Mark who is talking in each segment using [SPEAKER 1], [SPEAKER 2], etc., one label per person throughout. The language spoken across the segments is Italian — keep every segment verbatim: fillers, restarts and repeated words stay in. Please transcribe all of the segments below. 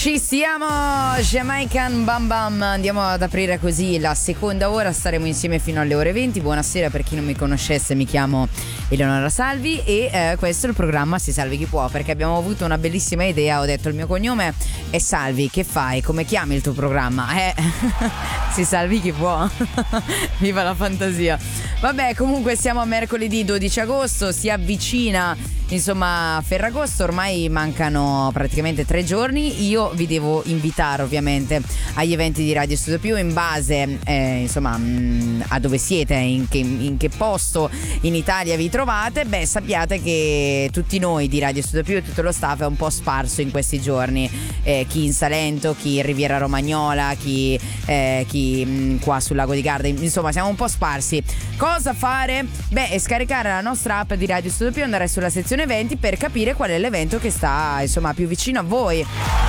[SPEAKER 1] Ci siamo, Jamaican Bam Bam. Andiamo ad aprire così la seconda ora. Staremo insieme fino alle ore venti. Buonasera, per chi non mi conoscesse, mi chiamo Eleonora Salvi e eh, questo è il programma Si Salvi Chi Può, perché abbiamo avuto una bellissima idea. Ho detto: il mio cognome è Salvi, che fai? Come chiami il tuo programma? Eh, Si Salvi Chi Può. Viva la fantasia. Vabbè, comunque siamo a mercoledì dodici agosto, si avvicina insomma Ferragosto, ormai mancano praticamente tre giorni. Io vi devo invitare ovviamente agli eventi di Radio Studio Più in base eh, insomma mh, a dove siete, in che, in che posto in Italia vi trovate. Beh, sappiate che tutti noi di Radio Studio Più e tutto lo staff è un po' sparso in questi giorni, eh, chi in Salento, chi in Riviera Romagnola, chi, eh, chi mh, qua sul Lago di Garda, insomma siamo un po' sparsi. Cosa fare? Beh, scaricare la nostra app di Radio Studio Più, andare sulla sezione eventi per capire qual è l'evento che sta insomma più vicino a voi.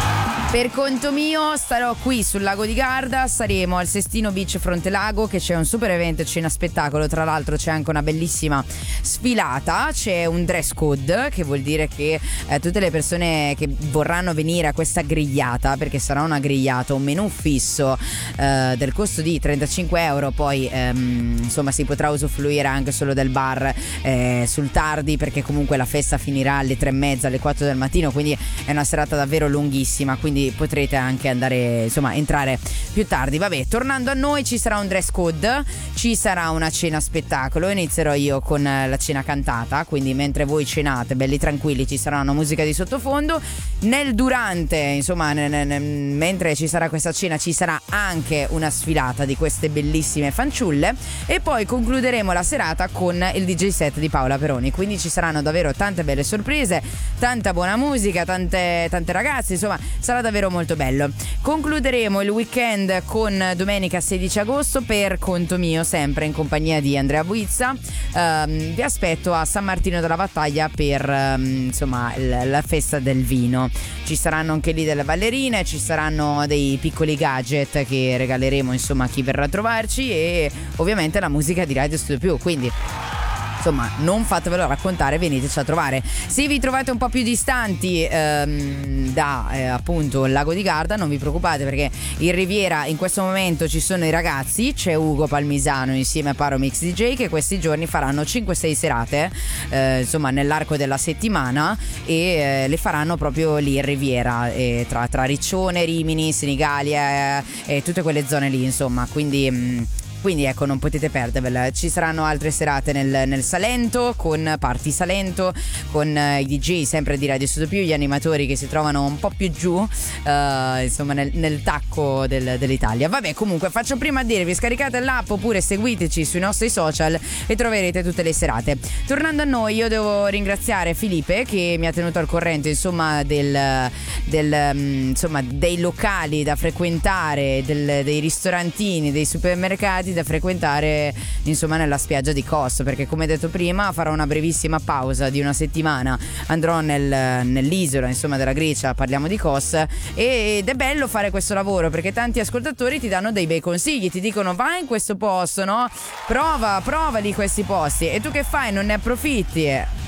[SPEAKER 1] Per conto mio starò qui sul Lago di Garda, saremo al Sestino Beach Fronte Lago, che c'è un super evento, cena spettacolo, tra l'altro c'è anche una bellissima sfilata, c'è un dress code, che vuol dire che eh, tutte le persone che vorranno venire a questa grigliata, perché sarà una grigliata, un menù fisso eh, del costo di trentacinque euro, poi ehm, insomma si potrà usufruire anche solo del bar eh, sul tardi, perché comunque la festa finirà alle tre e mezza, alle quattro del mattino, quindi è una serata davvero lunghissima, quindi potrete anche andare, insomma, entrare più tardi. Vabbè, tornando a noi, ci sarà un dress code, ci sarà una cena spettacolo. Inizierò io con la cena cantata, quindi mentre voi cenate belli tranquilli ci sarà una musica di sottofondo. Nel durante, insomma, n- n- n- mentre ci sarà questa cena ci sarà anche una sfilata di queste bellissime fanciulle e poi concluderemo la serata con il D J set di Paola Peroni. Quindi ci saranno davvero tante belle sorprese, tanta buona musica, tante, tante ragazze, insomma sarà davvero molto bello. Concluderemo il weekend con domenica sedici agosto per conto mio, sempre in compagnia di Andrea Buizza. Um, vi aspetto a San Martino della Battaglia per um, insomma l- la festa del vino. Ci saranno anche lì delle ballerine, ci saranno dei piccoli gadget che regaleremo insomma a chi verrà a trovarci e ovviamente la musica di Radio Studio Più, quindi insomma non fatevelo raccontare, veniteci a trovare. Se vi trovate un po' più distanti ehm, da eh, appunto il Lago di Garda, non vi preoccupate, perché in Riviera in questo momento ci sono i ragazzi, c'è Ugo Palmisano insieme a Paro Mix D J che questi giorni faranno cinque sei serate eh, insomma nell'arco della settimana e eh, le faranno proprio lì in Riviera, eh, tra, tra Riccione, Rimini, Senigallia e eh, tutte quelle zone lì insomma, quindi mh, Quindi ecco, non potete perdervela. Ci saranno altre serate nel, nel Salento, con Party Salento, con uh, i D J sempre di Radio Studio Più, gli animatori che si trovano un po' più giù, uh, insomma nel, nel tacco del, dell'Italia. Vabbè, comunque faccio prima a dirvi, scaricate l'app oppure seguiteci sui nostri social e troverete tutte le serate. Tornando a noi, io devo ringraziare Filipe che mi ha tenuto al corrente insomma del, del um, insomma dei locali da frequentare, del, dei ristorantini, dei supermercati da frequentare insomma nella spiaggia di Kos, perché come detto prima farò una brevissima pausa di una settimana, andrò nel, nell'isola insomma della Grecia, parliamo di Kos, ed è bello fare questo lavoro perché tanti ascoltatori ti danno dei bei consigli, ti dicono vai in questo posto, no? Prova, prova di questi posti, e tu che fai? Non ne approfitti?